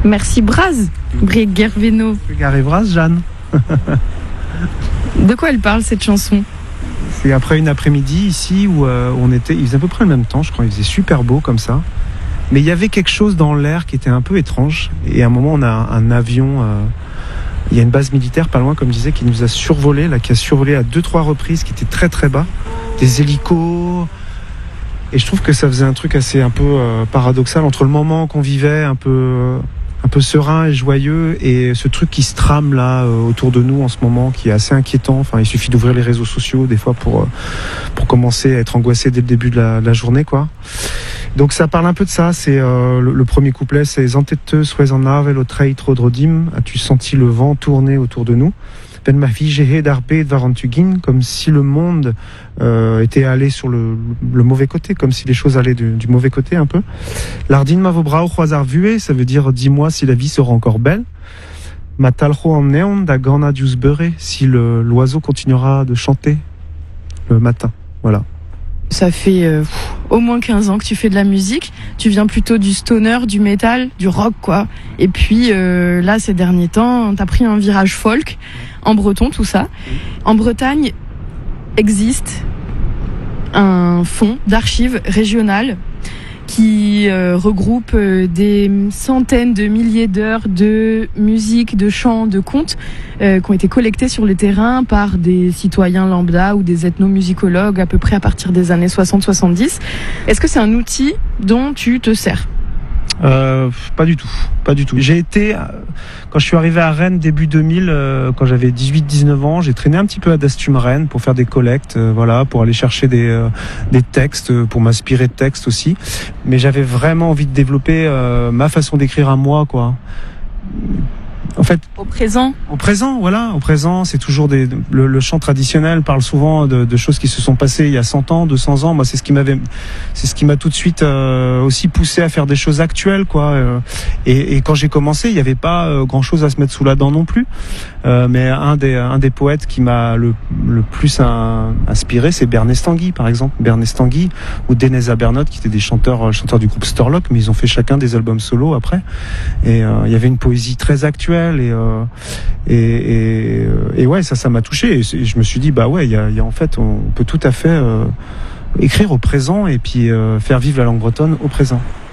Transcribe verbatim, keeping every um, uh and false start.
Merci Braz, Bregerveno. Garé Braz, Jeanne. De quoi elle parle cette chanson? C'est après une après-midi ici où euh, on était, il faisait à peu près le même temps, je crois, il faisait super beau comme ça. Mais il y avait quelque chose dans l'air qui était un peu étrange. Et à un moment, on a un, un avion, euh, il y a une base militaire pas loin, comme je disais, qui nous a survolé, là, qui a survolé à deux, trois reprises, qui était très très bas. Des hélicos. Et je trouve que ça faisait un truc assez un peu euh, paradoxal entre le moment qu'on vivait, un peu, euh, un peu serein et joyeux, et ce truc qui se trame là euh, autour de nous en ce moment, qui est assez inquiétant. Enfin, il suffit d'ouvrir les réseaux sociaux des fois pour euh, pour commencer à être angoissé dès le début de la, de la journée, quoi. Donc ça parle un peu de ça. C'est euh, le, le premier couplet, c'est Zantete sois en ave au treit rodrodim. As-tu senti le vent tourner autour de nous? Ben ma fille j'ai d'arbe varantugin, comme si le monde euh, était allé sur le, le mauvais côté, comme si les choses allaient du, du mauvais côté un peu. Lardin mavobrao croisar vue, ça veut dire dis-moi si la vie sera encore belle. Matalro en neon da gana dius beurre, si le, l'oiseau continuera de chanter le matin. Voilà. Ça fait euh, pff, au moins quinze ans que tu fais de la musique. Tu viens plutôt du stoner, du métal, du rock, quoi. Et puis euh, là, ces derniers temps, t'as pris un virage folk, en breton, tout ça. En Bretagne, existe un fonds d'archives régionales qui euh, regroupe euh, des centaines de milliers d'heures de musique, de chants, de contes euh, qui ont été collectés sur le terrain par des citoyens lambda ou des ethnomusicologues à peu près à partir des années soixante soixante-dix. Est-ce que c'est un outil dont tu te sers ? Euh, pas du tout, pas du tout. J'ai été, quand je suis arrivé à Rennes début deux mille, euh, quand j'avais dix-huit dix-neuf ans, j'ai traîné un petit peu à Dastum Rennes pour faire des collectes, euh, voilà, pour aller chercher des euh, des textes, pour m'inspirer de textes aussi. Mais j'avais vraiment envie de développer euh, ma façon d'écrire à moi, quoi. En fait, au présent. Au présent, voilà, au présent, c'est toujours des. Le, le chant traditionnel parle souvent de, de choses qui se sont passées il y a cent ans, deux cents ans. Moi, c'est ce qui m'avait, c'est ce qui m'a tout de suite euh, aussi poussé à faire des choses actuelles, quoi. Euh, et, et quand j'ai commencé, il n'y avait pas euh, grand chose à se mettre sous la dent non plus. Euh, mais un des un des poètes qui m'a le le plus un, inspiré, c'est Bernest Tanguy, par exemple, Bernest Tanguy ou Deneza Bernot, qui étaient des chanteurs chanteurs du groupe Storlock, mais ils ont fait chacun des albums solo après. Et euh, il y avait une poésie très actuelle. Et, euh, et, et, et ouais, ça, ça m'a touché. Et je me suis dit, bah ouais, il y a, y a en fait, on peut tout à fait euh, écrire au présent et puis euh, faire vivre la langue bretonne au présent.